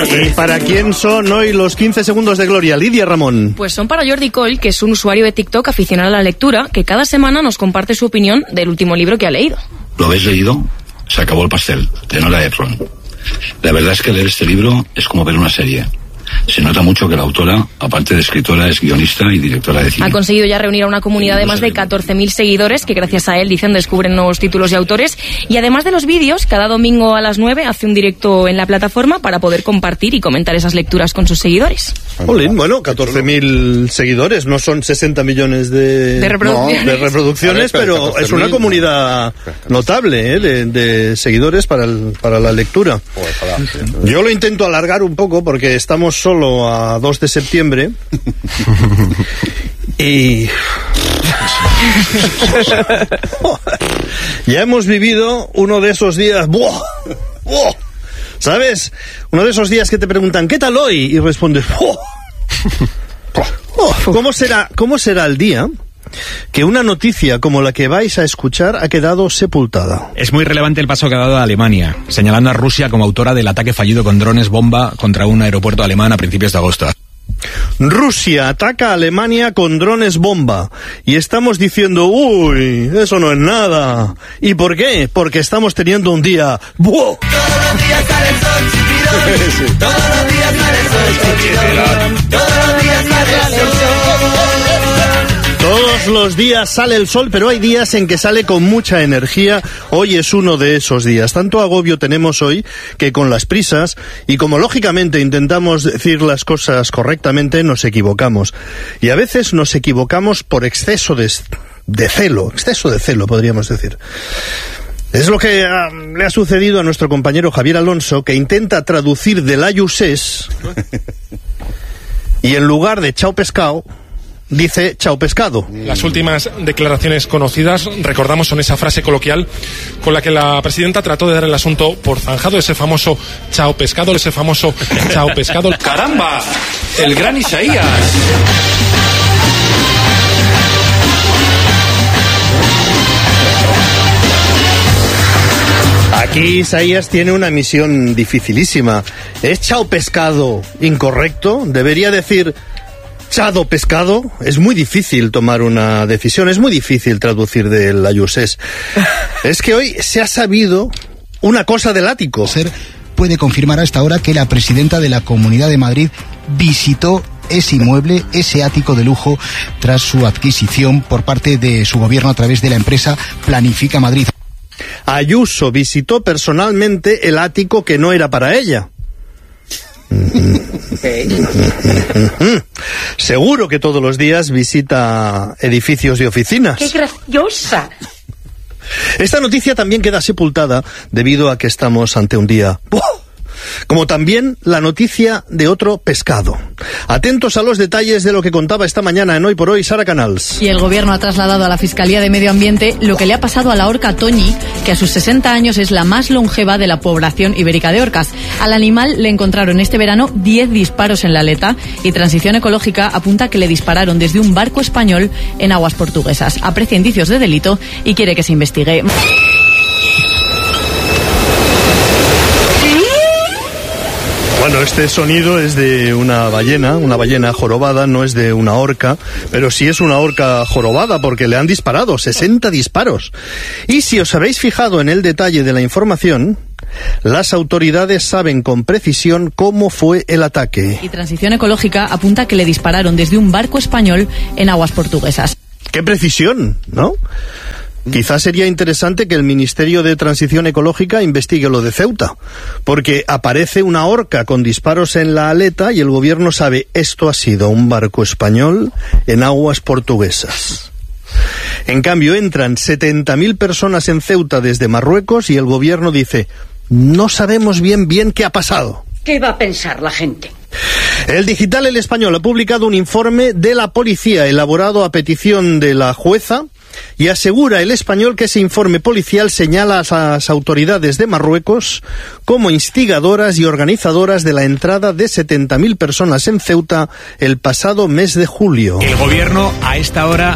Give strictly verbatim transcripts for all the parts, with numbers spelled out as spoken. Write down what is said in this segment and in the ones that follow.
¿Y para quién son hoy los quince segundos de gloria, Lidia Ramón? Pues son para Jordi Coll, que es un usuario de TikTok aficionado a la lectura, que cada semana nos comparte su opinión del último libro que ha leído. ¿Lo habéis leído? Se acabó el pastel, de Nora Ephron. La verdad es que leer este libro es como ver una serie. Se nota mucho que la autora, aparte de escritora, es guionista y directora de cine. Ha conseguido ya reunir a una comunidad de más de catorce mil seguidores que gracias a él, dicen, descubren nuevos títulos y autores. Y además de los vídeos, cada domingo a las nueve hace un directo en la plataforma para poder compartir y comentar esas lecturas con sus seguidores. Olín, bueno, catorce mil seguidores, no son sesenta millones de, de reproducciones, no, de reproducciones ver, pero, pero es una comunidad notable, ¿eh? de, de seguidores para, el, para la lectura. Yo lo intento alargar un poco porque estamos solo a dos de septiembre y ya hemos vivido uno de esos días, ¡buah! ¡buah! ¿Sabes? Uno de esos días que te preguntan ¿qué tal hoy? Y respondes ¡buah! ¡Oh! ¿Cómo será, cómo será el día que una noticia como la que vais a escuchar ha quedado sepultada? Es muy relevante el paso que ha dado a Alemania, señalando a Rusia como autora del ataque fallido con drones bomba contra un aeropuerto alemán a principios de agosto. Rusia ataca a Alemania con drones bomba y estamos diciendo, uy, eso no es nada. ¿Y por qué? Porque estamos teniendo un día ¡buah! Todos los días sale el sol, chipirón. Todos los días sale el sol, chipirón. Todos los días sale el sol. Todos los días sale el sol, pero hay días en que sale con mucha energía. Hoy es uno de esos días. Tanto agobio tenemos hoy que con las prisas, y como lógicamente intentamos decir las cosas correctamente, nos equivocamos. Y a veces nos equivocamos por exceso de, de celo, exceso de celo podríamos decir. Es lo que ha, le ha sucedido a nuestro compañero Javier Alonso, que intenta traducir del ayusés y en lugar de chao pescado dice chao pescado. Las últimas declaraciones conocidas, recordamos, son esa frase coloquial con la que la presidenta trató de dar el asunto por zanjado, ese famoso chao pescado, ese famoso chao pescado. ¡Caramba! El gran Isaías. Aquí Isaías tiene una misión dificilísima. ¿Es chao pescado incorrecto? Debería decir chado pescado. Es muy difícil tomar una decisión, es muy difícil traducir del ayusés. Es que hoy se ha sabido una cosa del ático. Puede confirmar a esta hora que la presidenta de la Comunidad de Madrid visitó ese inmueble, ese ático de lujo, tras su adquisición por parte de su gobierno a través de la empresa Planifica Madrid. Ayuso visitó personalmente el ático que no era para ella. Seguro que todos los días visita edificios y oficinas. ¡Qué graciosa! Esta noticia también queda sepultada debido a que estamos ante un día... ¡buah! Como también la noticia de otro pescado. Atentos a los detalles de lo que contaba esta mañana en Hoy por Hoy Sara Canals. Y el gobierno ha trasladado a la Fiscalía de Medio Ambiente lo que le ha pasado a la orca Toñi, que a sus sesenta años es la más longeva de la población ibérica de orcas. Al animal le encontraron este verano diez disparos en la aleta y Transición Ecológica apunta que le dispararon desde un barco español en aguas portuguesas. Aprecia indicios de delito y quiere que se investigue. Bueno, este sonido es de una ballena, una ballena jorobada, no es de una orca, pero sí es una orca jorobada porque le han disparado, sesenta disparos. Y si os habéis fijado en el detalle de la información, las autoridades saben con precisión cómo fue el ataque. Y Transición Ecológica apunta que le dispararon desde un barco español en aguas portuguesas. ¡Qué precisión!, ¿no? Quizás sería interesante que el Ministerio de Transición Ecológica investigue lo de Ceuta, porque aparece una orca con disparos en la aleta y el gobierno sabe, esto ha sido un barco español en aguas portuguesas. En cambio, entran setenta mil personas en Ceuta desde Marruecos y el gobierno dice, no sabemos bien bien qué ha pasado. ¿Qué va a pensar la gente? El Digital El Español ha publicado un informe de la policía elaborado a petición de la jueza y asegura El Español que ese informe policial señala a las autoridades de Marruecos como instigadoras y organizadoras de la entrada de setenta mil personas en Ceuta el pasado mes de julio. El gobierno a esta hora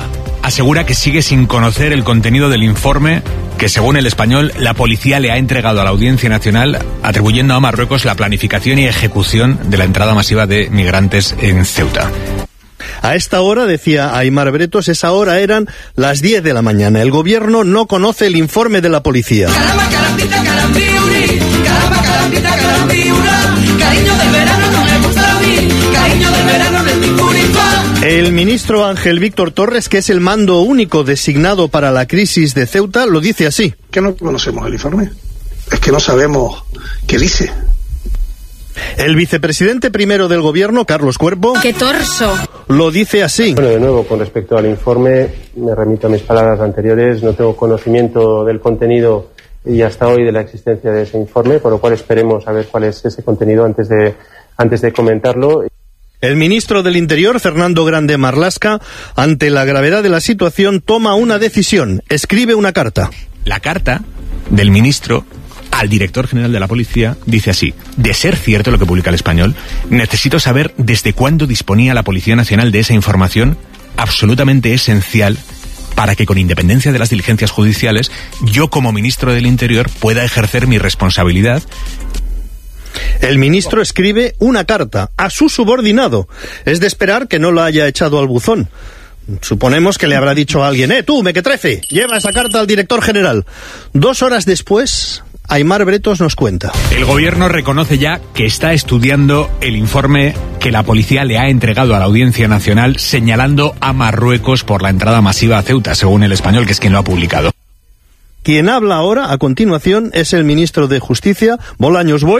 asegura que sigue sin conocer el contenido del informe que, según El Español, la policía le ha entregado a la Audiencia Nacional, atribuyendo a Marruecos la planificación y ejecución de la entrada masiva de migrantes en Ceuta. A esta hora, decía Aimar Bretos, esa hora eran las diez de la mañana. El gobierno no conoce el informe de la policía. Caramba, carambita, carambiuri. Caramba, carambita, carambiura. Cariño del verano no me gusta a mí. Cariño del verano no es mi curifá. El ministro Ángel Víctor Torres, que es el mando único designado para la crisis de Ceuta, lo dice así. ¿Que no conocemos el informe? Es que no sabemos qué dice. El vicepresidente primero del gobierno, Carlos Cuerpo, ¡qué torso!, lo dice así. Bueno, de nuevo, con respecto al informe, me remito a mis palabras anteriores, no tengo conocimiento del contenido y hasta hoy de la existencia de ese informe, por lo cual esperemos saber cuál es ese contenido antes de, antes de comentarlo. El ministro del Interior, Fernando Grande Marlaska, ante la gravedad de la situación, toma una decisión, escribe una carta. La carta del ministro al director general de la policía dice así: de ser cierto lo que publica El Español, necesito saber desde cuándo disponía la Policía Nacional de esa información absolutamente esencial para que, con independencia de las diligencias judiciales, yo como ministro del Interior pueda ejercer mi responsabilidad. El ministro escribe una carta a su subordinado. Es de esperar que no lo haya echado al buzón. Suponemos que le habrá dicho a alguien: ¡eh, tú, mequetrefe! Lleva esa carta al director general. Dos horas después, Aimar Bretos nos cuenta. El gobierno reconoce ya que está estudiando el informe que la policía le ha entregado a la Audiencia Nacional, señalando a Marruecos por la entrada masiva a Ceuta, según El Español, que es quien lo ha publicado. Quien habla ahora, a continuación, es el ministro de Justicia, Bolaños Boy.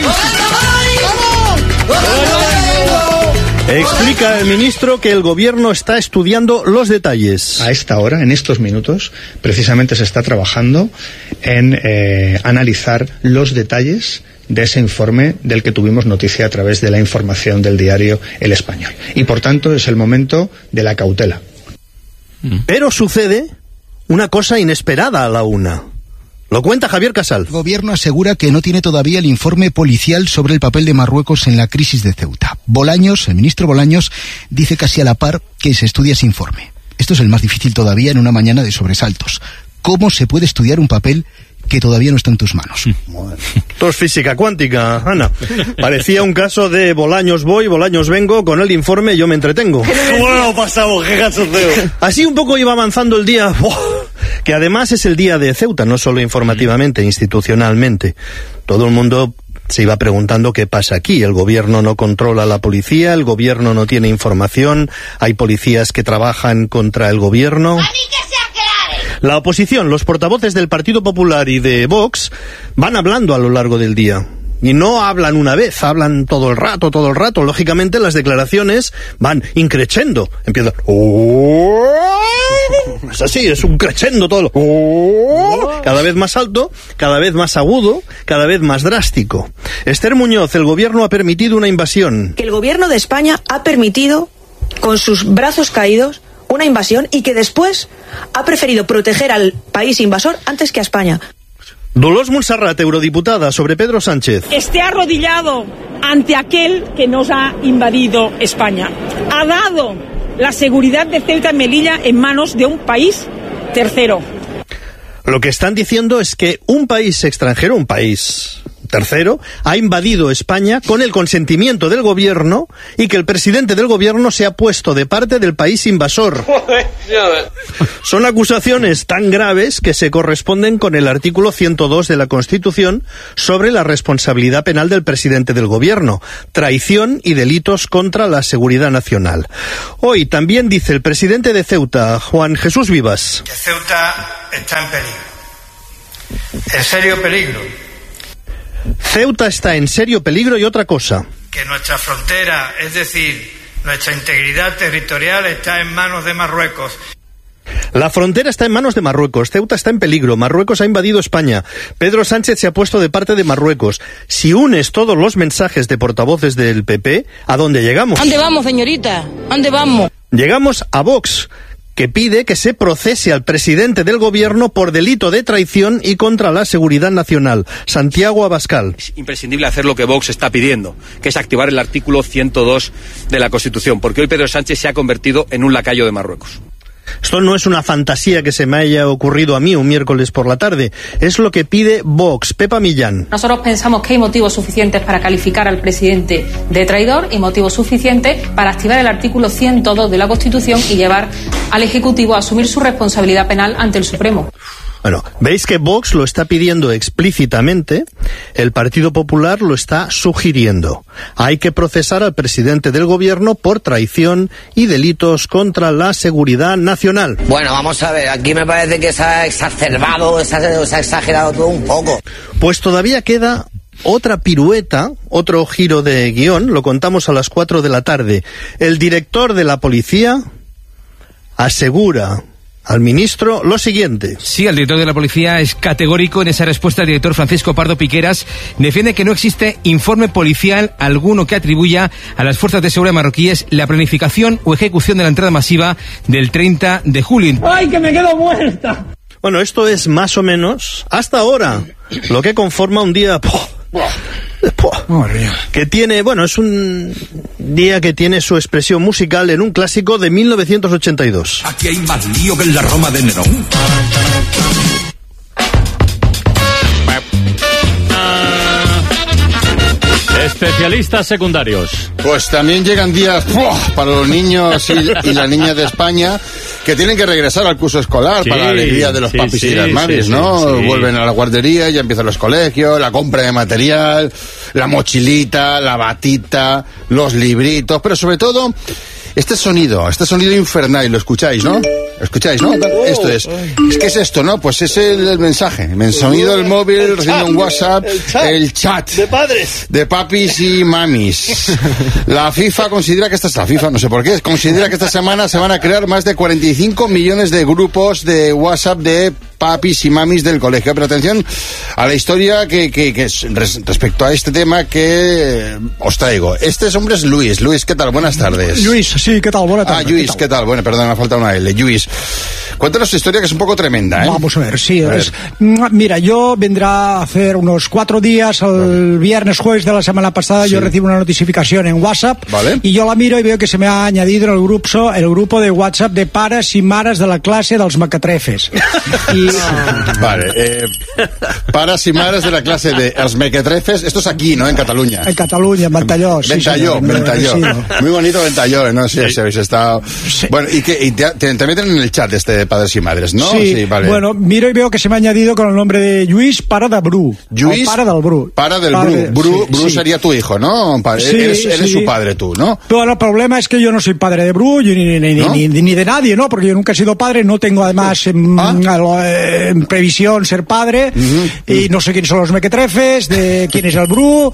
Explica el ministro que el gobierno está estudiando los detalles. A esta hora, en estos minutos, precisamente se está trabajando en eh, analizar los detalles de ese informe del que tuvimos noticia a través de la información del diario El Español. Y por tanto es el momento de la cautela. Pero sucede una cosa inesperada a la una. Lo cuenta Javier Casal. El gobierno asegura que no tiene todavía el informe policial sobre el papel de Marruecos en la crisis de Ceuta. Bolaños, el ministro Bolaños, dice casi a la par que se estudia ese informe. Esto es el más difícil todavía en una mañana de sobresaltos. ¿Cómo se puede estudiar un papel que todavía no está en tus manos? Esto es física cuántica, Ana. Parecía un caso de Bolaños voy, Bolaños vengo, con el informe yo me entretengo. ¿Cómo lo pasamos? ¡Qué cachondeo! Así un poco iba avanzando el día, ¡oh!, que además es el día de Ceuta, no solo informativamente, institucionalmente. Todo el mundo se iba preguntando qué pasa aquí. El gobierno no controla a la policía, el gobierno no tiene información, hay policías que trabajan contra el gobierno. La oposición, los portavoces del Partido Popular y de Vox, van hablando a lo largo del día. Y no hablan una vez, hablan todo el rato, todo el rato. Lógicamente las declaraciones van increchendo. Empiezan... Es así, es un crescendo todo. Cada vez más alto, cada vez más agudo, cada vez más drástico. Esther Muñoz, el gobierno ha permitido una invasión. Que el gobierno de España ha permitido, con sus brazos caídos, una invasión y que después ha preferido proteger al país invasor antes que a España. Dolors Montserrat, eurodiputada, sobre Pedro Sánchez. Esté arrodillado ante aquel que nos ha invadido España. Ha dado la seguridad de Ceuta y Melilla en manos de un país tercero. Lo que están diciendo es que un país extranjero, un país tercero, ha invadido España con el consentimiento del gobierno y que el presidente del gobierno se ha puesto de parte del país invasor. Son acusaciones tan graves que se corresponden con el artículo ciento dos de la Constitución sobre la responsabilidad penal del presidente del gobierno, traición y delitos contra la seguridad nacional. Hoy también dice el presidente de Ceuta, Juan Jesús Vivas, que Ceuta está en peligro. En serio peligro. Ceuta está en serio peligro y otra cosa. Que nuestra frontera, es decir, nuestra integridad territorial, está en manos de Marruecos. La frontera está en manos de Marruecos, Ceuta está en peligro, Marruecos ha invadido España, Pedro Sánchez se ha puesto de parte de Marruecos. Si unes todos los mensajes de portavoces del P P, ¿a dónde llegamos? ¿Dónde vamos, señorita? ¿Dónde vamos? Llegamos a Vox, que pide que se procese al presidente del gobierno por delito de traición y contra la seguridad nacional. Santiago Abascal. Es imprescindible hacer lo que Vox está pidiendo, que es activar el artículo ciento dos de la Constitución, porque hoy Pedro Sánchez se ha convertido en un lacayo de Marruecos. Esto no es una fantasía que se me haya ocurrido a mí un miércoles por la tarde, es lo que pide Vox. Pepa Millán. Nosotros pensamos que hay motivos suficientes para calificar al presidente de traidor y motivos suficientes para activar el artículo ciento dos de la Constitución y llevar al Ejecutivo a asumir su responsabilidad penal ante el Supremo. Bueno, veis que Vox lo está pidiendo explícitamente, el Partido Popular lo está sugiriendo. Hay que procesar al presidente del gobierno por traición y delitos contra la seguridad nacional. Bueno, vamos a ver, aquí me parece que se ha exacerbado, se ha, se ha exagerado todo un poco. Pues todavía queda otra pirueta, otro giro de guión, lo contamos a las cuatro de la tarde. El director de la policía asegura al ministro lo siguiente. Sí, el director de la policía es categórico en esa respuesta. El director Francisco Pardo Piqueras defiende que no existe informe policial alguno que atribuya a las fuerzas de seguridad marroquíes la planificación o ejecución de la entrada masiva del treinta de julio. ¡Ay, que me quedo muerta! Bueno, esto es más o menos, hasta ahora, lo que conforma un día... ¡Poh! ¡Poh! Que tiene, bueno, es un día que tiene su expresión musical en un clásico de mil novecientos ochenta y dos. Aquí hay más lío que en la Roma de Nerón. Especialistas secundarios. Pues también llegan días ¡pua! Para los niños y, y las niñas de España que tienen que regresar al curso escolar, sí, para la alegría de los sí, papis sí, y las mamis, sí, ¿no? Sí, sí. Vuelven a la guardería, ya empiezan los colegios, la compra de material, la mochilita, la batita, los libritos, pero sobre todo este sonido, este sonido infernal, lo escucháis, ¿no? ¿Lo escucháis, no? Oh, esto es. Es que es esto, ¿no? Pues es el, el mensaje. El sonido del móvil, recibiendo un WhatsApp, el chat, el chat. De padres. De papis y mamis. La FIFA considera que esta es la FIFA, no sé por qué, considera que esta semana se van a crear más de cuarenta y cinco millones de grupos de WhatsApp de papis y mamis del colegio. Pero atención a la historia que, que, que es res, respecto a este tema que eh, os traigo. Este hombre es Luis. Luis, ¿qué tal? Buenas tardes. Luis, sí, ¿qué tal? Buenas tardes. Ah, Luis, ¿qué tal? ¿Qué tal? Bueno, perdón, me falta una L. Luis, cuéntanos tu historia que es un poco tremenda, ¿eh? Vamos a ver, sí. A ver. Es, mira, yo vendrá a hacer unos cuatro días, el viernes, jueves de la semana pasada, sí. Yo recibo una notificación en WhatsApp, ¿vale? Y yo la miro y veo que se me ha añadido en el grupo, el grupo de WhatsApp de pares y mares de la clase dels mequetrefes. Y vale, eh, pares y mares de la clase de els mequetrefes, esto es aquí, ¿no? En Cataluña. En Cataluña, en Ventalló. Sí, Ventalló, Ventalló. Muy bonito Ventalló, no sé sí. si habéis estado... Sí. Bueno, y que y te, te, te meten en el chat este de padres y madres, ¿no? Sí, sí, vale. Bueno, miro y veo que se me ha añadido con el nombre de Lluís Para de Bru. Lluís Para del Bru. Para del Bru. De, Bru, sí, Bru sí. Sería tu hijo, ¿no? Sí, eres eres sí. su padre tú, ¿no? Pero el problema es que yo no soy padre de Bru ni, ni, ni, ¿no? ni, ni, ni de nadie, ¿no? Porque yo nunca he sido padre, no tengo además en, ¿Ah? en previsión ser padre, uh-huh. y no sé quiénes son los mequetrefes, de quién es el Bru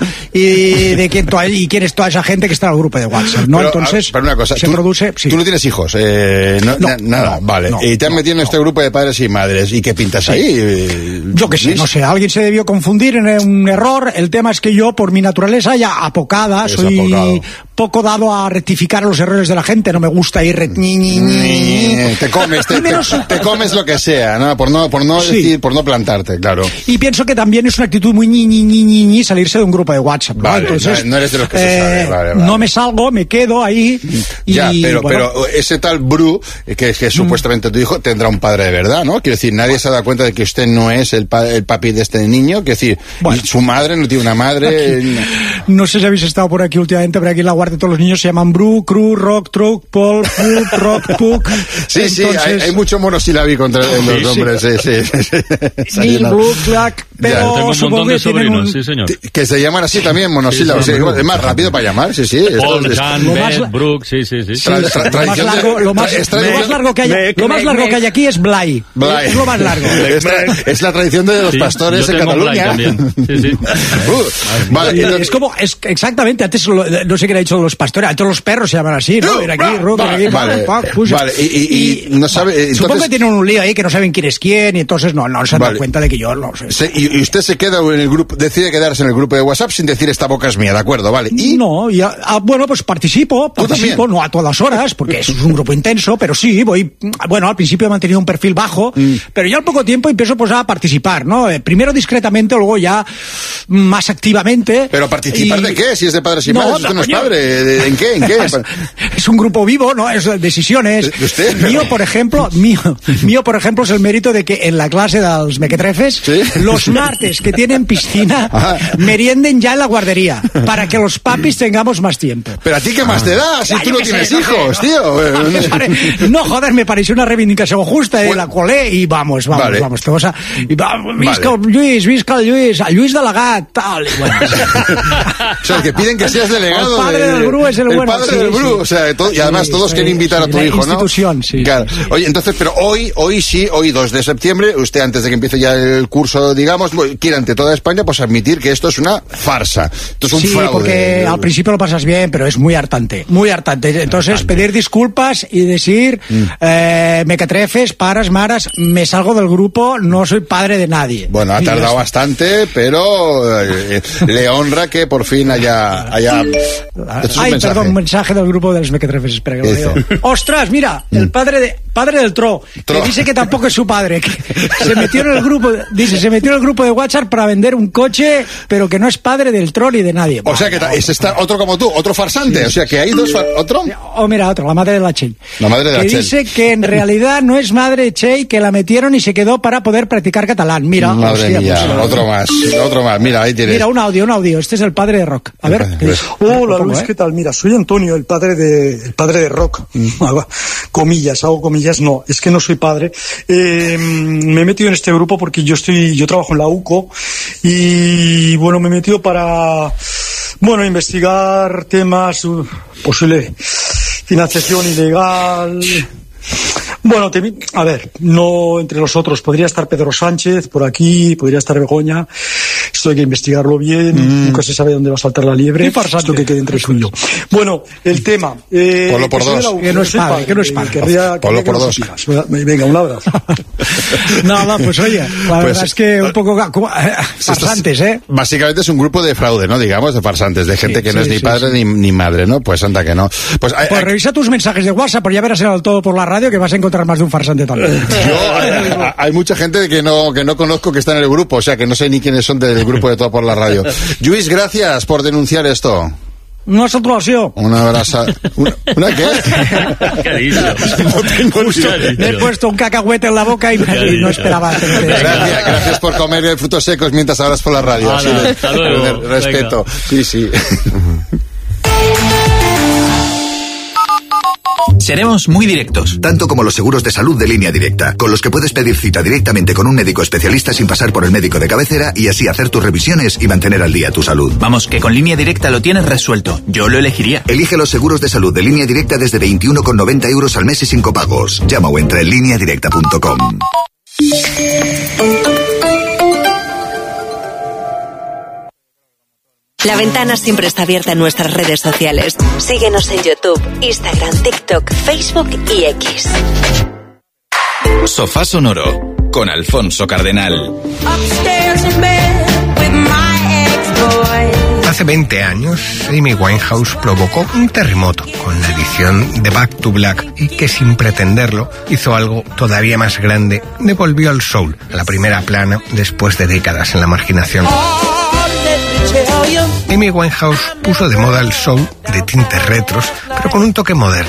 y de quién, to- y quién es toda esa gente que está en el grupo de WhatsApp, ¿no? Pero, entonces, pero una cosa, se tú, produce... Sí. Tú no tienes hijos, eh, no, no, na- nada, no, vale. No, y te han no, metido en no. este grupo de padres y madres. ¿Y qué pintas sí. ahí? Eh, yo qué sé, no sé, alguien se debió confundir en un error. El tema es que yo, por mi naturaleza ya apocada, es soy apocado. Poco dado a rectificar los errores de la gente, no me gusta ir... Re- ni, ni, ni. Te comes, te, te, te comes lo que sea, ¿no? Por no, por no sí. decir, por no plantarte, claro. Y pienso que también es una actitud muy ñi, ñi, ñi, ñi, ñi salirse de un grupo de WhatsApp, ¿no? Vale, entonces, no, no eres de los que se eh, sabe, vale, vale. No me salgo, me quedo ahí y... Ya, pero, bueno, pero ese tal Bru, que, que supuestamente tu hijo, tendrá un padre de verdad, ¿no? Quiero decir, nadie se ha dado cuenta de que usted no es el, pa- el papi de este niño, quiero decir, bueno, su madre no tiene una madre... Aquí, no sé si habéis estado por aquí últimamente, pero aquí en la guardia todos los niños se llaman Bru, Cru, Rock, Truc, Paul, Pup, Rock, Puc... Sí, entonces, sí, hay, hay mucho monosílabico entre en los sí, nombres, sí, sí. sí. Neil, Blue, Black, pero tengo un montón de sobrinos, un... sí, señor. Que se llaman así también, monosílabos. Sí, sí, sí, es más rápido para llamar, sí, sí. Paul, es, Jan, lo Beth, más, Brooke, sí, sí, sí. Tra, tra, lo más largo, lo más, es lo más largo que hay, me, lo más largo me, que hay aquí es Blay. Blay. Es lo más largo. es, tra, es la tradición de los sí, pastores en Cataluña. Sí, sí. uh, vale, y, es como, es exactamente, antes lo, no sé quién ha dicho los pastores, antes los perros se llaman así, ¿no? Ven aquí, Ru, ven aquí, vale, pa, puja. Vale, y, y, y no sabe, entonces, supongo que tienen un lío ahí que no saben quién es quién y entonces no, no se han vale. dado cuenta de que yo no sé. Sí, y, y usted se queda en el grupo, decide quedarse en el grupo de WhatsApp sin decir esta boca es mía, ¿de acuerdo? Vale. ¿Y? No, y a, a, bueno, pues participo, participo, no a todas horas, porque es un grupo intenso, pero sí, voy, bueno, al principio he mantenido un perfil bajo, mm. pero ya al poco tiempo empiezo pues a participar, ¿no? Eh, primero discretamente, luego ya más activamente. ¿Pero participar y... de qué? Si es de padres y madres, no, usted no es padre, ¿en qué? ¿En qué? Es, es un grupo vivo, ¿no? Es decisiones. ¿De usted? Mío, por ejemplo, mío, mío, por ejemplo, es el mérito de que en la clase de los mequetrefes, ¿sí? Los martes que tienen piscina, ah. merienden ya en la guardería, para que los papis tengamos más tiempo. ¿Pero a ti qué más te da si Ay, tú no tienes sé, hijos, no, tío? Pare... No, joder, me pareció una reivindicación justa, bueno, la colé y vamos, vamos, vale. vamos. Todos a... y va, visca vale. Lluís, visca el Lluís, a Lluís de Lagat, tal. Y bueno. O sea, que piden que seas delegado. El padre de, del Bru es el, el bueno. padre Sí, del Bru, sí. o sea, todo, y además sí, todos sí, quieren invitar sí, a tu la hijo, ¿no? Institución, sí. Claro. Sí. Oye, entonces, pero hoy, hoy sí, hoy dos de septiembre, usted antes de que empiece ya el curso, digamos, quiere ante toda España, pues admitir que esto es una farsa. Esto es un sí, fraude. porque al principio lo pasas bien, pero es muy hartante, muy hartante. Entonces, hartante. Pedir disculpas y decir, mm. eh, mequetrefes, paras, maras, me salgo del grupo, no soy padre de nadie. Bueno, ha tardado bastante, pero eh, le honra que por fin haya... haya... Es Ay, mensaje. Perdón, un mensaje del grupo de los mequetrefes, espera que lo leo. Ostras, mira, el padre de padre del Tro, Tro, que dice que tampoco es su padre, que se metió en el grupo, dice, se metió en el grupo de WhatsApp para vender un coche, pero que no es padre del Tro ni de nadie. O sea que es está otro como tú, otro farsante, sí, o sea que hay dos, far... ¿otro? O oh, mira, otro, la madre de la Chey. La madre de la que Chey. dice que en realidad no es madre de Chey, que la metieron y se quedó para poder practicar catalán. Mira, madre hostia, mía, pues, otro más, otro más, mira, ahí tienes. Mira, un audio, un audio, este es el padre de Rock. A ver. Pues, Hola, Luis, ¿eh? ¿Qué tal? Mira, soy Antonio, el padre de, el padre de Rock. Mm. Comillas, hago comillas, no, es que no soy padre. Eh, me he metido en este grupo porque yo estoy, yo trabajo en la U C O y bueno, me he metido para, bueno, investigar temas, uh, posible financiación ilegal. Bueno, te, a ver, no entre los otros, podría estar Pedro Sánchez por aquí, podría estar Begoña. Esto hay que investigarlo bien, mm. nunca se sabe dónde va a saltar la liebre. Esto que quede entre tú y yo. Bueno, el tema. Eh, Ponlo por dos. La, que no es padre, que no es padre. Querría, Ponlo por dos. Venga, un abrazo. Nada, pues oye, la pues, verdad es que un poco como, eh, farsantes, ¿eh? Básicamente es un grupo de fraude, ¿no? Digamos, de farsantes, de gente sí, que sí, no es ni sí, padre sí. Ni, ni madre, ¿no? Pues anda que no. Pues, pues hay, revisa tus mensajes de WhatsApp, pero ya verás el todo por la radio que vas a encontrar más de un farsante también. Yo, hay, hay mucha gente que no, que no conozco que está en el grupo, o sea, que no sé ni quiénes son del grupo de Todo por la Radio. Luis, gracias por denunciar esto. No es otro así. Un abrazo. ¿Una, ¿Una qué? ¿Qué ha dicho? No tengo Justo, me he puesto un cacahuete en la boca y, y no esperaba. Gracias, gracias por comer frutos secos mientras hablas por la radio. Ah, sí, no, hasta luego. Respeto. Venga. Sí, sí. Seremos muy directos. Tanto como los seguros de salud de Línea Directa, con los que puedes pedir cita directamente con un médico especialista sin pasar por el médico de cabecera y así hacer tus revisiones y mantener al día tu salud. Vamos, que con Línea Directa lo tienes resuelto. Yo lo elegiría. Elige los seguros de salud de Línea Directa desde veintiuno con noventa euros al mes y sin copagos. Llama o entra en línea directa punto com. La ventana siempre está abierta en nuestras redes sociales. Síguenos en YouTube, Instagram, TikTok, Facebook y X. Sofá Sonoro con Alfonso Cardenal. Hace veinte años, Amy Winehouse provocó un terremoto con la edición de Back to Black y que sin pretenderlo hizo algo todavía más grande. Devolvió al soul a la primera plana después de décadas en la marginación. Amy Winehouse puso de moda el soul de tintes retros, pero con un toque moderno.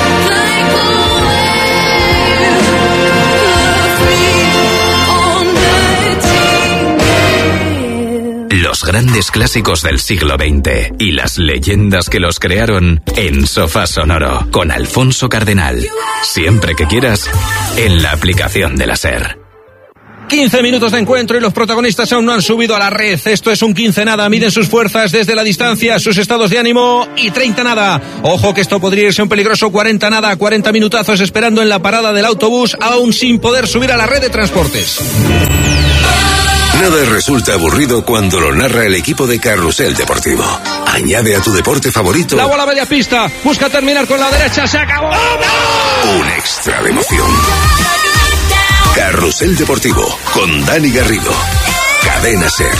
Los grandes clásicos del siglo veinte y las leyendas que los crearon en Sofá Sonoro con Alfonso Cardenal. Siempre que quieras, en la aplicación de la SER. quince minutos de encuentro y los protagonistas aún no han subido a la red. Esto es un quince nada. Miden sus fuerzas desde la distancia, sus estados de ánimo y treinta nada. Ojo que esto podría irse un peligroso cuarenta nada. cuarenta minutazos esperando en la parada del autobús aún sin poder subir a la red de transportes. Nada resulta aburrido cuando lo narra el equipo de Carrusel Deportivo. Añade a tu deporte favorito la bola media pista. Busca terminar con la derecha. Se acabó. Un extra de emoción. Carrusel Deportivo con Dani Garrido. Cadena Ser.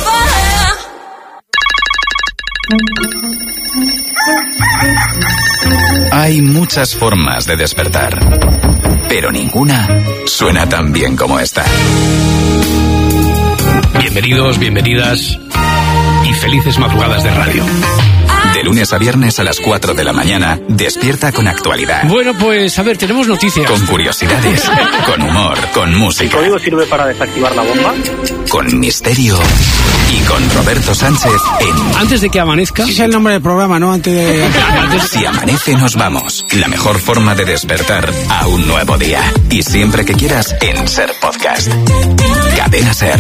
Hay muchas formas de despertar, pero ninguna suena tan bien como esta. Bienvenidos, bienvenidas y felices madrugadas de radio. De lunes a viernes a las cuatro de la mañana, despierta con actualidad. Bueno, pues a ver, tenemos noticias. Con curiosidades, con humor, con música. ¿El código sirve para desactivar la bomba? Con misterio y con Roberto Sánchez en... Antes de que amanezca... Ese es el nombre del programa, ¿no? Antes de... Si amanece nos vamos. La mejor forma de despertar a un nuevo día. Y siempre que quieras en Ser Podcast. Cadena Ser.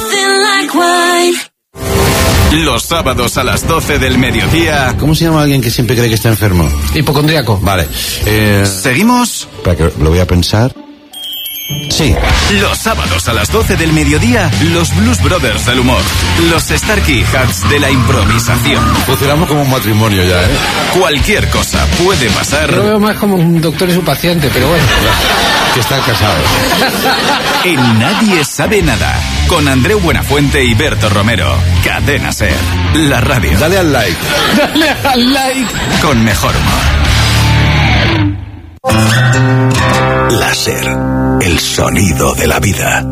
Los sábados a las doce del mediodía. ¿Cómo se llama alguien que siempre cree que está enfermo? Hipocondríaco. Vale. Eh... ¿Seguimos? Espera que lo voy a pensar. Sí. Los sábados a las doce del mediodía, los Blues Brothers del humor. Los Starkey Hats de la improvisación. Funcionamos como un matrimonio ya, ¿eh? Cualquier cosa puede pasar. Lo veo más como un doctor y su paciente, pero bueno. Que están casados. En Nadie Sabe Nada. Con Andreu Buenafuente y Berto Romero. Cadena Ser. La radio. Dale al like. Dale al like. Con mejor humor. Láser. El sonido de la vida.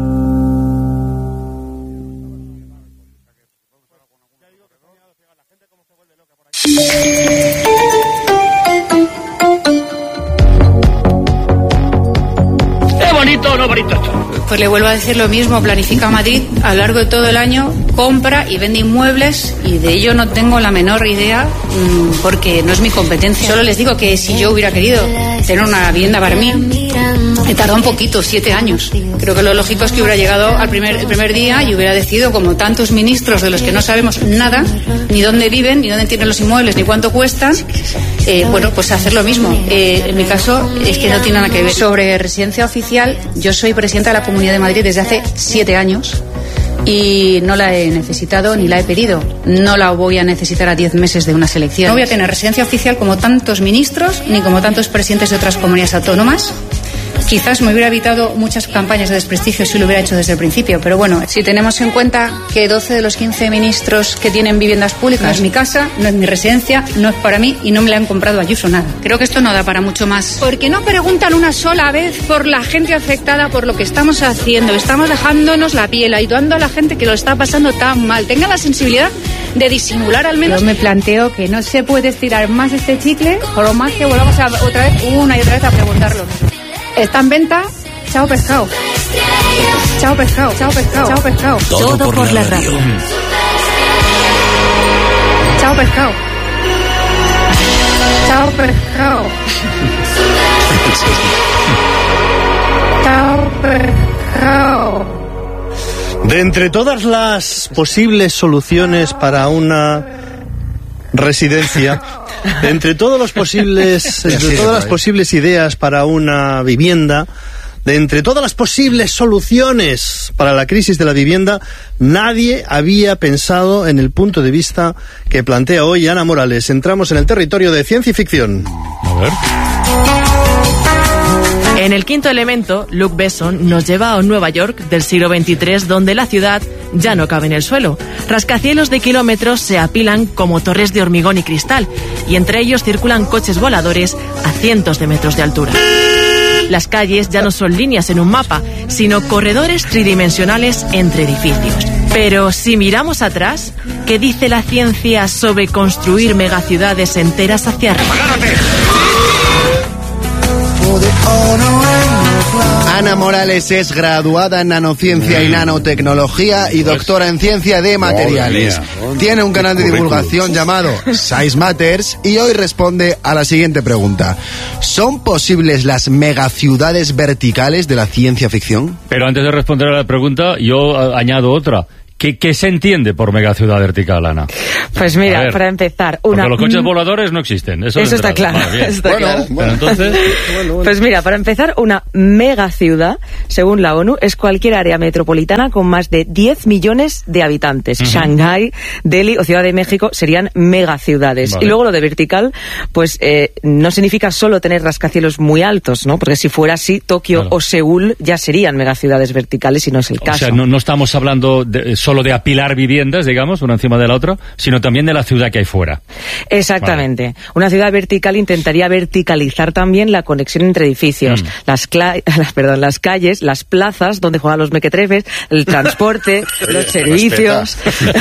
¿Es bonito o no bonito esto? Pues le vuelvo a decir lo mismo, Planifica Madrid a lo largo de todo el año compra y vende inmuebles y de ello no tengo la menor idea mmm, porque no es mi competencia. Solo les digo que si yo hubiera querido tener una vivienda para mí, he tardado un poquito, siete años. Creo que lo lógico es que hubiera llegado al primer, el primer día y hubiera decidido, como tantos ministros de los que no sabemos nada, ni dónde viven, ni dónde tienen los inmuebles, ni cuánto cuestan, eh, bueno, pues hacer lo mismo. Eh, en mi caso es que no tiene nada que ver. Sobre residencia oficial, yo soy presidenta de la Comunidad de Madrid desde hace siete años y no la he necesitado ni la he pedido. No la voy a necesitar a diez meses de una selección. No voy a tener residencia oficial como tantos ministros ni como tantos presidentes de otras comunidades autónomas. Quizás me hubiera evitado muchas campañas de desprestigio si lo hubiera hecho desde el principio, pero bueno, si tenemos en cuenta que doce de los quince ministros que tienen viviendas públicas no es mi casa, no es mi residencia, no es para mí y no me la han comprado a Ayuso nada. Creo que esto no da para mucho más. ¿Por qué no preguntan una sola vez por la gente afectada por lo que estamos haciendo? Estamos dejándonos la piel, ayudando a la gente que lo está pasando tan mal. Tengan la sensibilidad de disimular al menos. Yo me planteo que no se puede estirar más este chicle, por más que volvamos a, otra vez, una y otra vez a preguntarlo. Está en venta, chao pescado. Chao pescado, chao pescado, chao pescado. Todo, Todo por, por la radio. radio. Chao pescado. Chao pescado. Chao pescado. De entre todas las posibles soluciones para una residencia, de entre todos los posibles, entre todas las posibles ideas para una vivienda, de entre todas las posibles soluciones para la crisis de la vivienda, nadie había pensado en el punto de vista que plantea hoy Ana Morales. Entramos en el territorio de ciencia y ficción. A ver. En El Quinto Elemento, Luc Besson nos lleva a un Nueva York del siglo veintitrés donde la ciudad ya no cabe en el suelo. Rascacielos de kilómetros se apilan como torres de hormigón y cristal y entre ellos circulan coches voladores a cientos de metros de altura. Las calles ya no son líneas en un mapa, sino corredores tridimensionales entre edificios. Pero si miramos atrás, ¿qué dice la ciencia sobre construir megaciudades enteras hacia arriba? Ana Morales es graduada en nanociencia y nanotecnología y doctora en ciencia de materiales. Tiene un canal de divulgación llamado Size Matters y hoy responde a la siguiente pregunta. ¿Son posibles las megaciudades verticales de la ciencia ficción? Pero antes de responder a la pregunta, yo añado otra. ¿Qué, ¿Qué se entiende por megaciudad vertical, Ana? Pues mira, para empezar... una Porque los coches voladores no existen. Eso, eso está claro. Vale, está bueno, claro. Bueno, entonces... bueno, bueno. Pues mira, para empezar, una megaciudad, según la ONU, es cualquier área metropolitana con más de diez millones de habitantes. Uh-huh. Shanghái, Delhi o Ciudad de México serían megaciudades. Vale. Y luego lo de vertical, pues eh, no significa solo tener rascacielos muy altos, ¿no? Porque si fuera así, Tokio claro. o Seúl ya serían megaciudades verticales y no es el caso. O sea, no, no estamos hablando de, solo de apilar viviendas, digamos, una encima de la otra, sino también de la ciudad que hay fuera. Exactamente. Vale. Una ciudad vertical intentaría verticalizar también la conexión entre edificios, mm. las, cla- las, perdón, las calles, las plazas donde juegan los mequetrefes, el transporte, los servicios,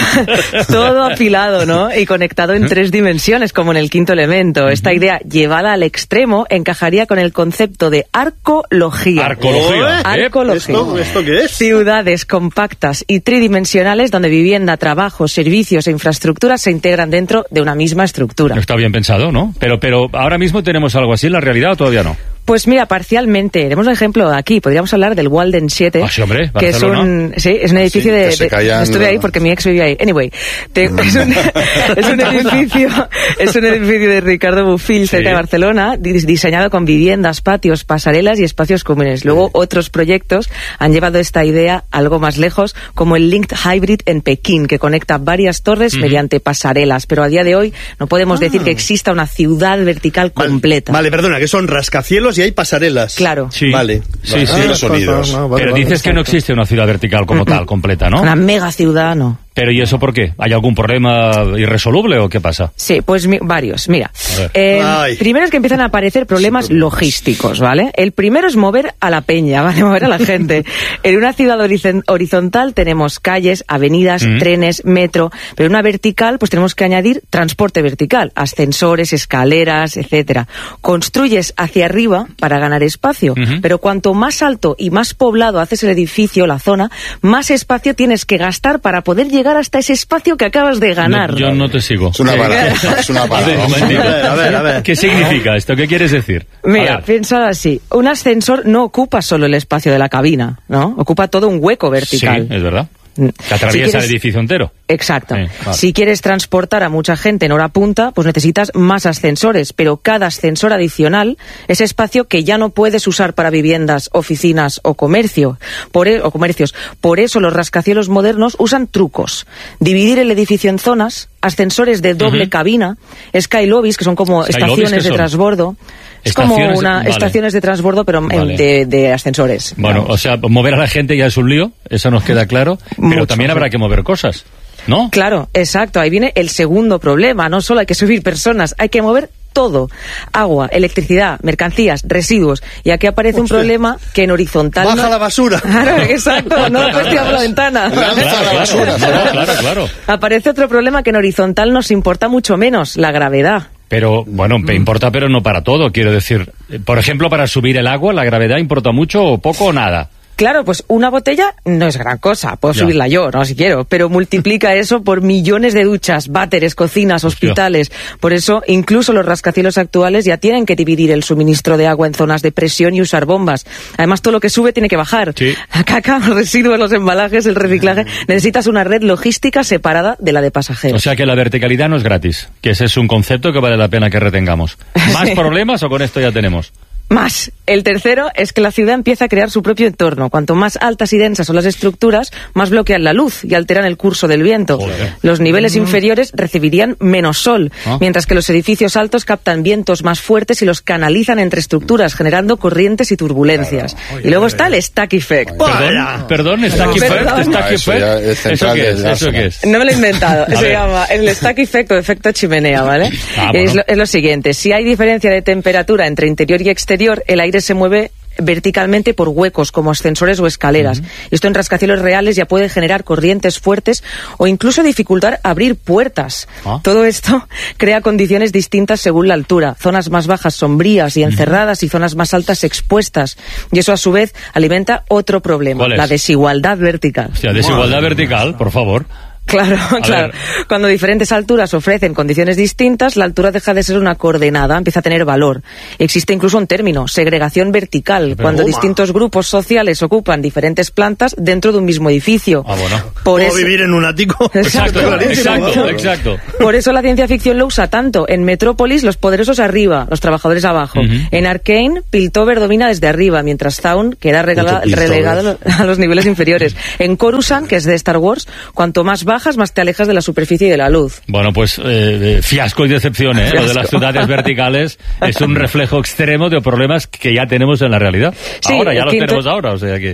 todo apilado, ¿no? Y conectado en tres dimensiones, como en el Quinto Elemento. Esta idea, llevada al extremo, encajaría con el concepto de arcología. Arcología. ¿Eh? Arcología. ¿Esto, ¿Esto qué es? Ciudades compactas y tridimensionales donde vivienda, trabajo, servicios e infraestructuras se integran dentro de una misma estructura. Está bien pensado, ¿no? Pero, pero ahora mismo tenemos algo así en la realidad, ¿o todavía no? Pues mira, parcialmente. Tenemos un ejemplo aquí. Podríamos hablar del Walden siete. Ah, sí, hombre, que es un, sí, es un edificio sí, de... se de callan, estuve ¿no? ahí porque mi ex vivía ahí. Anyway, te, es, un, es un edificio es un edificio de Ricardo Bofill, cerca sí. de Barcelona, diseñado con viviendas, patios, pasarelas y espacios comunes. Luego, sí. otros proyectos han llevado esta idea algo más lejos, como el Linked Hybrid en Pekín, que conecta varias torres uh-huh. mediante pasarelas. Pero a día de hoy no podemos ah. decir que exista una ciudad vertical vale, completa. Vale, perdona, que son rascacielos y hay pasarelas. Claro. Sí. Vale. Sí, sí. Ah, sonidos. No, no, vale, Pero vale, dices vale. que no existe una ciudad vertical como tal, completa, ¿no? Una mega ciudad, no. Pero ¿y eso por qué? ¿Hay algún problema irresoluble o qué pasa? Sí, pues mi, varios. Mira, eh, primero es que empiezan a aparecer problemas logísticos, ¿vale? El primero es mover a la peña, ¿vale? Mover a la gente. En una ciudad horizontal tenemos calles, avenidas, mm. trenes, metro, pero en una vertical pues tenemos que añadir transporte vertical, ascensores, escaleras, etcétera. Construyes hacia arriba para ganar espacio, uh-huh. pero cuanto más alto y más poblado haces el edificio, la zona, más espacio tienes que gastar para poder llegar hasta ese espacio que acabas de ganar. No, yo no te sigo. Es una vara. Es una vara. A ver, a ver. ¿Qué significa esto? ¿Qué quieres decir? Mira, piénsalo así. Un ascensor no ocupa solo el espacio de la cabina, ¿no? Ocupa todo un hueco vertical. Sí, es verdad. Que atraviesa si quieres, el edificio entero. Exacto. Sí, vale. Si quieres transportar a mucha gente en hora punta, pues necesitas más ascensores, pero cada ascensor adicional es espacio que ya no puedes usar para viviendas, oficinas o comercio, por e- o comercios. Por eso los rascacielos modernos usan trucos. Dividir el edificio en zonas, ascensores de doble uh-huh. cabina, skylobbies, que son como Sky estaciones de transbordo. Es como una vale. estaciones de transbordo, pero vale. de, de ascensores. Bueno, digamos. O sea, mover a la gente ya es un lío, eso nos queda claro, pero Mucho, también habrá que mover cosas, ¿no? Claro, exacto, ahí viene el segundo problema, no solo hay que subir personas, hay que mover todo, agua, electricidad, mercancías, residuos, y aquí aparece Hostia. un problema que en horizontal... ¡Baja no... la basura! Claro, exacto, no lo puedes tirar por la ventana. Lanza claro, la basura. Claro, claro, claro. Aparece otro problema que en horizontal nos importa mucho menos, la gravedad. Pero, bueno, me importa, pero no para todo, quiero decir. Por ejemplo, para subir el agua, ¿la gravedad importa mucho o poco o nada? Claro, pues una botella no es gran cosa, puedo ya. subirla yo, no si quiero, pero multiplica eso por millones de duchas, váteres, cocinas, hospitales. Por eso, incluso los rascacielos actuales ya tienen que dividir el suministro de agua en zonas de presión y usar bombas. Además, todo lo que sube tiene que bajar. Sí. La caca, los residuos, los embalajes, el reciclaje. Necesitas una red logística separada de la de pasajeros. O sea que la verticalidad no es gratis, que ese es un concepto que vale la pena que retengamos. ¿Más problemas o con esto ya tenemos? Más. El tercero es que la ciudad empieza a crear su propio entorno. Cuanto más altas y densas son las estructuras, más bloquean la luz y alteran el curso del viento. Joder. Los niveles mm. inferiores recibirían menos sol, ¿Ah? mientras que los edificios altos captan vientos más fuertes y los canalizan entre estructuras, generando corrientes y turbulencias. Claro. Oye, y luego oye, está el stack effect. Perdón, perdón, stack effect. Perdón. Stack effect. No, eso, ¿Eso qué es? ¿Eso qué es? No me lo he inventado. Se ver. llama el stack effect o efecto chimenea, ¿vale? Ah, bueno. es, lo, es lo siguiente. Si hay diferencia de temperatura entre interior y exterior, el aire se mueve verticalmente por huecos como ascensores o escaleras. Uh-huh. Esto en rascacielos reales ya puede generar corrientes fuertes o incluso dificultar abrir puertas. ¿Ah? Todo esto crea condiciones distintas según la altura. Zonas más bajas sombrías y encerradas uh-huh. y zonas más altas expuestas. Y eso a su vez alimenta otro problema, la desigualdad vertical. Hostia, desigualdad wow. vertical, por favor. Claro, A claro. ver. Cuando diferentes alturas ofrecen condiciones distintas, la altura deja de ser una coordenada, empieza a tener valor. Existe incluso un término, segregación vertical, Pero, cuando Oma. distintos grupos sociales ocupan diferentes plantas dentro de un mismo edificio. Ah, bueno. Por o eso... vivir en un ático. Exacto, exacto, exacto. Por eso la ciencia ficción lo usa tanto. En Metrópolis, los poderosos arriba, los trabajadores abajo. Uh-huh. En Arcane, Piltover domina desde arriba, mientras Zaun queda regala- relegado a los niveles inferiores. En Coruscant, que es de Star Wars, cuanto más bajas, más te alejas de la superficie y de la luz. Bueno, pues eh, fiasco y decepción, ¿eh? Fiasco. Lo de las ciudades verticales es un reflejo extremo de problemas que ya tenemos en la realidad. Sí, ahora, ya los quinto... tenemos ahora, o sea que...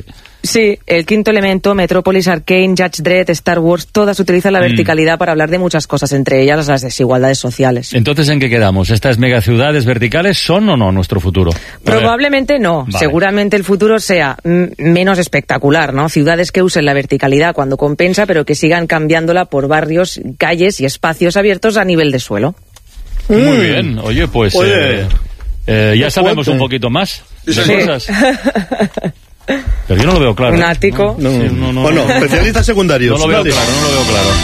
Sí, el Quinto Elemento, Metrópolis, Arcane, Judge Dredd, Star Wars, todas utilizan la Mm. verticalidad para hablar de muchas cosas, entre ellas las desigualdades sociales. Entonces, ¿en qué quedamos? ¿Estas megaciudades verticales son o no nuestro futuro? A ver. Probablemente no. Vale. Seguramente el futuro sea mm, menos espectacular, ¿no? Ciudades que usen la verticalidad cuando compensa, pero que sigan cambiándola por barrios, calles y espacios abiertos a nivel de suelo. Muy bien. Oye, pues Oye. eh, eh, ya Qué sabemos fuerte. un poquito más de Sí. cosas. Pero yo no lo veo claro. Un ático. No, sí, no, no, Bueno, no. especialistas secundarios. No lo veo Dale. claro, no lo veo claro.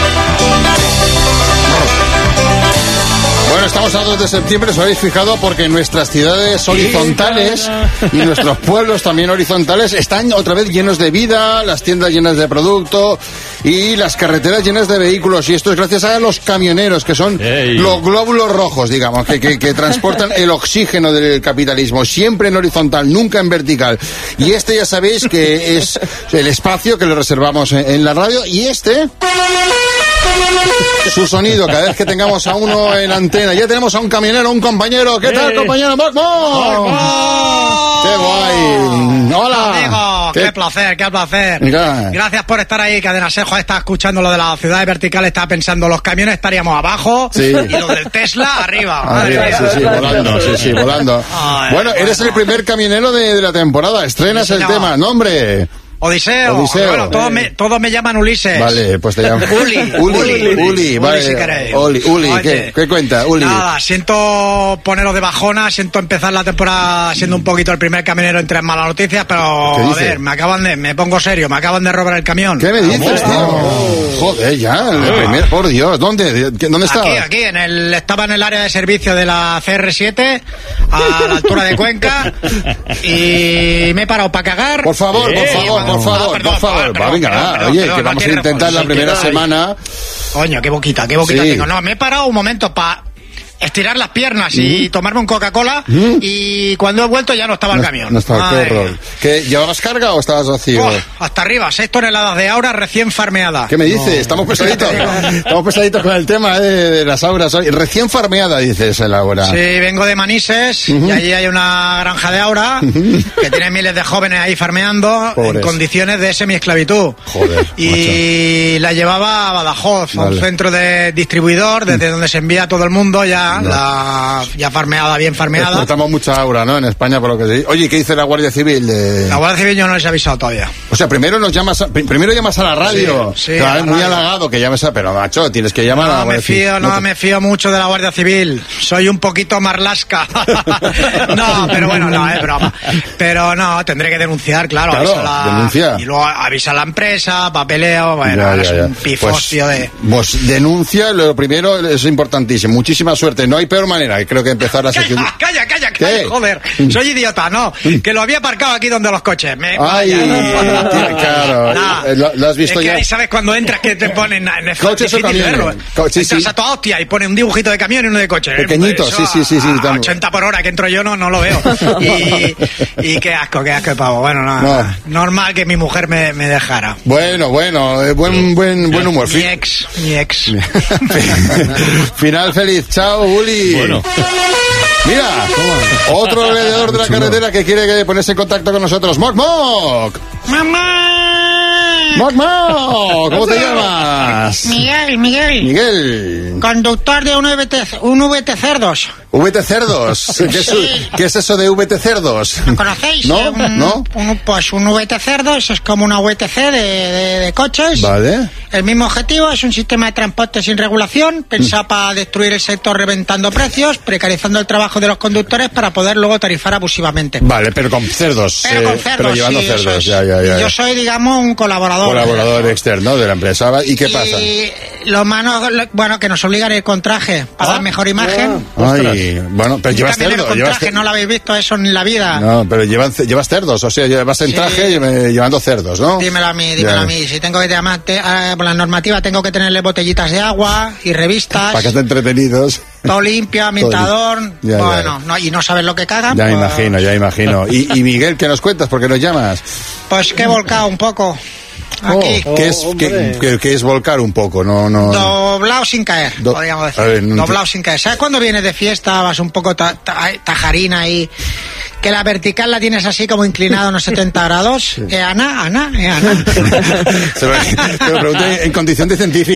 Bueno, estamos a dos de septiembre, os habéis fijado, porque nuestras ciudades horizontales y nuestros pueblos también horizontales están otra vez llenos de vida, las tiendas llenas de producto y las carreteras llenas de vehículos. Y esto es gracias a los camioneros, que son Ey. los glóbulos rojos, digamos, que, que, que transportan el oxígeno del capitalismo, siempre en horizontal, nunca en vertical. Y este ya sabéis que es el espacio que le reservamos en, en la radio. Y este... su sonido cada vez que tengamos a uno en antena. Ya tenemos a un camionero, un compañero. ¿Qué tal, Eh. compañero? ¡Marco! ¡Qué guay! ¡Hola! Amigo, qué, placer, qué placer. Mira. Gracias por estar ahí, Cadena Sejo. Está escuchando lo de las ciudades verticales, está pensando, los camiones estaríamos abajo Sí. y los del Tesla arriba. Madre Arriba, mía. sí, sí, volando, sí, sí, volando. Ay, Bueno, eres el primer camionero de, de la temporada. Estrenas Sí, el señor. tema. Nombre. Odiseo. Odiseo. Bueno, todos me, todos me llaman Ulises. Vale, pues te llamo. Uli, Uli, Uli, Uli, Uli, vale. si queréis. Uli, Uli, Oye, ¿qué, ¿qué cuenta, Uli? Nada, siento poneros de bajona, siento empezar la temporada siendo un poquito el primer camionero en tres malas noticias, pero ¿Qué a dice? ver, me acaban de, me pongo serio, me acaban de robar el camión. ¿Qué me dices, tío? Joder, ya, el primer, por Dios, ¿dónde? ¿Dónde estabas? Aquí, aquí, en el, estaba en el área de servicio de la C R siete, a la altura de Cuenca, y me he parado para cagar. Por favor, por Eh, favor, mando- por favor, ah, perdón, por favor. perdón, Va, venga, perdón, va, perdón, oye, perdón, que no vamos a tiene intentar la razón, primera sí, que semana. Coño, qué boquita, qué boquita Sí. tengo. No, me he parado un momento para estirar las piernas y tomarme un Coca-Cola, y cuando he vuelto ya no estaba el camión. No está, qué Madre horror. mía. ¿Qué, ¿Llevabas carga o estabas vacío? Oh, hasta arriba, seis toneladas de aura recién farmeada. ¿Qué me dices? Estamos pesaditos. Estamos pesaditos con el tema eh, de, de las auras hoy. Recién farmeada, dices el Aura. Sí, vengo de Manises, y allí hay una granja de aura que tiene miles de jóvenes ahí farmeando Pobres. en condiciones de semiesclavitud. Joder, Y la llevaba a Badajoz, a un Vale. centro de distribuidor desde donde se envía a todo el mundo ya, la, ya farmeada, bien farmeada. Exportamos mucha aura, ¿no? En España, por lo que se... Oye, ¿qué dice la Guardia Civil? De... La Guardia Civil yo no les he avisado todavía. O sea, primero nos llamas a... pri- primero llamas a la radio. Sí, sí, Claro, a es la muy radio. halagado que llames a... Pero, macho, tienes que llamar a la No me Guardia Civil. fío, no te- me fío mucho de la Guardia Civil. Soy un poquito marlasca. No, pero bueno, no, es broma. Pero no, tendré que denunciar, claro. Claro, avisa la- denuncia. Y luego avisa a la empresa, papeleo, bueno, Ya, ahora ya, es ya. un pifostio Pues, de... pues denuncia, lo primero es importantísimo. Muchísima suerte. No hay peor manera, creo que empezar la sección. Calla, calla, ¿Qué? calla, joder. Soy idiota, no. Que lo había aparcado aquí donde los coches. Me... Ay, Vaya. tío, claro. Nah. ¿Lo, lo has visto Es que ya? ahí sabes cuando entras que te ponen en el Coches o difícil camiones. verlo. Co- sí, Entras sí. a toda hostia y pone un dibujito de camión y uno de coche. Pequeñito, Eso sí, sí, sí, sí, a- a tam- ochenta por hora que entro yo no, no lo veo. Y, y qué asco, qué asco de pavo. Bueno, nada, No. nada. Normal que mi mujer me, me dejara. Bueno, bueno, eh, buen, buen, buen humor. Mi Fin- ex, mi ex. Final feliz. Chao, Uli. Bueno. Mira, otro alrededor de la carretera que quiere que ponerse en contacto con nosotros. Moc Moc. ¡Mamá! Moc Moc. ¿Cómo te llamas? Miguel, Miguel. Miguel. Conductor de un V T, un V T Cerdos. V T Cerdos. ¿Qué es, ¿Qué es eso de V T Cerdos? ¿Lo conocéis? ¿No? Un- ¿No? un- pues un V T Cerdos es como una V T C de, de- de coches. Vale. El mismo objetivo es un sistema de transporte sin regulación, pensado Mm. para destruir el sector reventando precios, precarizando el trabajo de los conductores para poder luego tarifar abusivamente. Vale, pero con cerdos. Pero eh, con cerdos, pero llevando sí, eso cerdos. es. Ya, ya, ya. Yo soy, digamos, un colaborador. Colaborador externo de la empresa. ¿Y qué pasa? Y los manos, lo- bueno, que nos obligan a ir con traje para dar mejor imagen. Ay, bueno, pero Un llevas camionero cerdo. con Llevas traje, cer- no lo habéis visto eso en la vida. No, pero llevan, ce- llevas cerdos, o sea, llevas en Sí. traje y me- llevando cerdos, ¿no? Dímelo a mí, dímelo Ya. a mí. Si tengo que llamar, te- ah, por la normativa tengo que tenerle botellitas de agua y revistas. Para que estén entretenidos. Todo limpio, ambientador. Ya, ya. Bueno, no, y no sabes lo que cagan. Ya me pues, imagino, ya me imagino. Y, y Miguel, ¿qué nos cuentas? ¿Por qué nos llamas? Pues que he volcado un poco. Aquí. Oh, ¿Qué, es, qué, qué- qué es volcar un poco? No, no. Doblado sin caer, Do- podríamos decir. a ver, no Doblado sin caer. ¿Sabes cuando vienes de fiesta, vas un poco ta- ta- tajarina y que la vertical la tienes así como inclinada unos setenta grados. Eh, Ana, Ana, eh, Ana. Se lo, se lo pregunto en condición de científico.